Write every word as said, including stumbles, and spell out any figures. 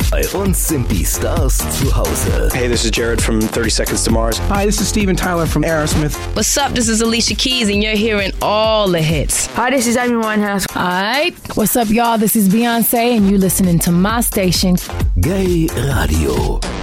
Bei uns sind die Stars zu Hause. Hey, this is Jared from thirty Seconds to Mars. Hi, this is Steven Tyler from Aerosmith. What's up? This is Alicia Keys, and you're hearing all the hits. Hi, this is Amy Winehouse. Alright, what's up, y'all? This is Beyonce, and you're listening to my station. Gay Radio.